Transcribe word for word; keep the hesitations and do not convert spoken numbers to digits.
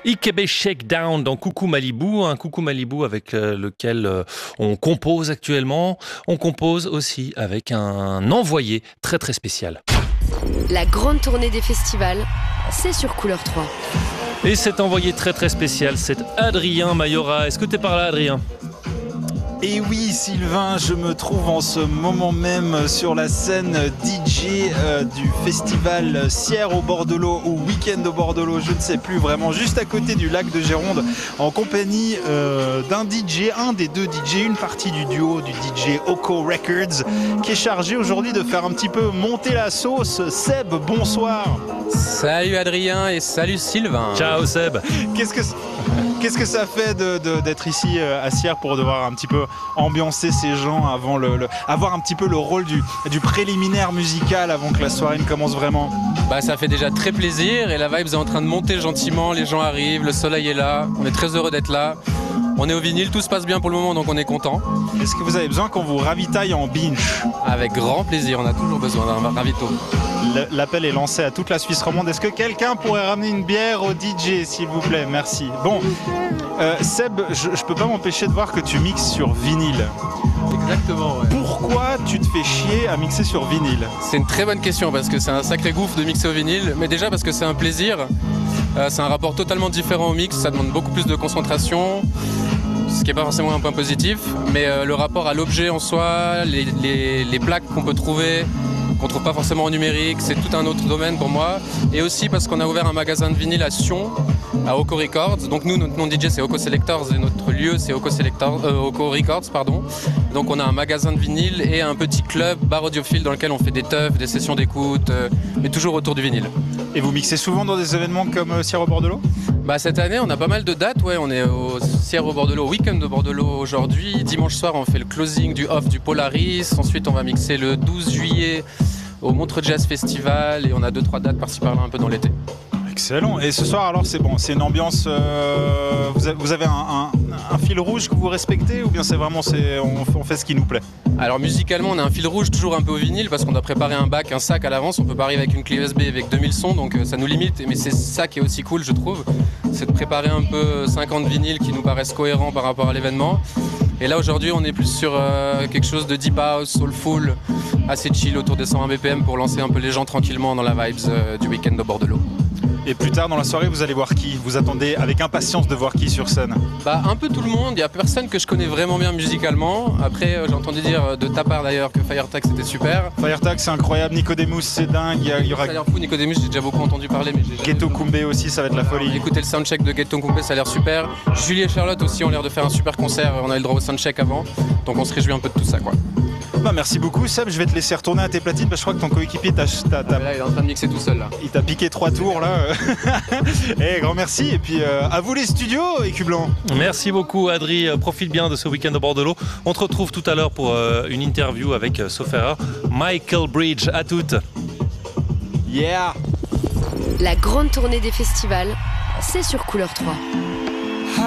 Ikebe Shakedown dans Coucou Malibu, un Coucou Malibu avec euh, lequel euh, on compose actuellement. On compose aussi avec un envoyé très très spécial. La grande tournée des festivals, c'est sur Couleur trois. Et cet envoyé très très spécial, c'est Adrien Mayora. Est-ce que t'es par là, Adrien ? Et oui, Sylvain, je me trouve en ce moment même sur la scène D J euh, du festival Sierre au bord de l'eau ou Week-end au bord de l'eau, je ne sais plus vraiment, juste à côté du lac de Gironde, en compagnie euh, d'un D J, un des deux D J, une partie du duo du D J Oko Records, qui est chargé aujourd'hui de faire un petit peu monter la sauce. Seb, bonsoir. Salut Adrien et salut Sylvain. Ciao Seb. Qu'est-ce que, qu'est-ce que ça fait de, de, d'être ici à Sierre pour devoir un petit peu ambiancer ces gens avant le, le avoir un petit peu le rôle du, du préliminaire musical avant que la soirée ne commence vraiment? Bah ça fait déjà très plaisir et la vibe est en train de monter gentiment, les gens arrivent, le soleil est là, on est très heureux d'être là. On est au vinyle, tout se passe bien pour le moment donc on est content. Est-ce que vous avez besoin qu'on vous ravitaille en binge? Avec grand plaisir, on a toujours besoin d'un ravito. L'appel est lancé à toute la Suisse romande. Est-ce que quelqu'un pourrait ramener une bière au D J, s'il vous plaît? Merci. Bon, euh, Seb, je, je peux pas m'empêcher de voir que tu mixes sur vinyle. Exactement, ouais. Pourquoi tu te fais chier à mixer sur vinyle? C'est une très bonne question parce que c'est un sacré gouffre de mixer au vinyle, mais déjà parce que c'est un plaisir. Euh, c'est un rapport totalement différent au mix, ça demande beaucoup plus de concentration, ce qui n'est pas forcément un point positif, mais euh, le rapport à l'objet en soi, les, les, les plaques qu'on peut trouver, qu'on ne trouve pas forcément en numérique, c'est tout un autre domaine pour moi. Et aussi parce qu'on a ouvert un magasin de vinyle à Sion, à Oko Records. Donc nous, notre nom D J c'est Oko Selectors et notre lieu c'est Oko, Selectors, euh, Oko Records. Pardon. Donc on a un magasin de vinyle et un petit club bar audiophile dans lequel on fait des teufs, des sessions d'écoute, euh, mais toujours autour du vinyle. Et vous mixez souvent dans des événements comme euh, Sierre au bord de l'eau? Bah, cette année, on a pas mal de dates. Ouais, on est au Sierre au bord de l'eau, au Week-end au bord de l'eau aujourd'hui. Dimanche soir, on fait le closing du off du Polaris. Ensuite, on va mixer le douze juillet au Montreux Jazz Festival. Et on a deux trois dates par-ci par-là un peu dans l'été. Excellent. Et ce soir, alors, c'est bon, c'est une ambiance. Euh, vous avez, vous avez un, un, un fil rouge que vous respectez ou bien c'est vraiment c'est, on, on fait ce qui nous plaît? Alors musicalement, on a un fil rouge toujours un peu au vinyle parce qu'on doit préparer un bac, un sac à l'avance. On peut pas arriver avec une clé U S B avec deux mille sons, donc ça nous limite. Mais c'est ça qui est aussi cool, je trouve, c'est de préparer un peu cinquante vinyles qui nous paraissent cohérents par rapport à l'événement. Et là aujourd'hui, on est plus sur euh, quelque chose de deep house, soulful, assez chill autour des cent vingt B P M pour lancer un peu les gens tranquillement dans la vibes euh, du Week-end au bord de l'eau. Et plus tard dans la soirée, vous allez voir qui? Vous attendez avec impatience de voir qui sur scène? Bah un peu tout le monde, il n'y a personne que je connais vraiment bien musicalement. Après euh, j'ai entendu dire de ta part d'ailleurs que Firetag c'était super. Firetag c'est incroyable, Nicodemus c'est dingue, il y, y aura... Ça a l'air fou, Nicodemus j'ai déjà beaucoup entendu parler mais j'ai Ghetto Kumbé aussi, ça va être la folie. Écoutez le soundcheck de Ghetto Kumbé, ça a l'air super. Julie et Charlotte aussi ont l'air de faire un super concert, on a eu le droit au soundcheck avant. Donc on se réjouit un peu de tout ça quoi. Bah, merci beaucoup Seb, je vais te laisser retourner à tes platines parce que je crois que ton coéquipier t'a, t'a, t'a... Ah, là, il est en train de mixer tout seul là. Il t'a piqué trois tours là. Et grand merci et puis euh, à vous les studios Écu Blanc. Merci beaucoup Adri, profite bien de ce week-end au bord de l'eau. On te retrouve tout à l'heure pour euh, une interview avec euh, sauf erreur, Michael Bridge. À toutes. Yeah. La grande tournée des festivals, c'est sur Couleur trois.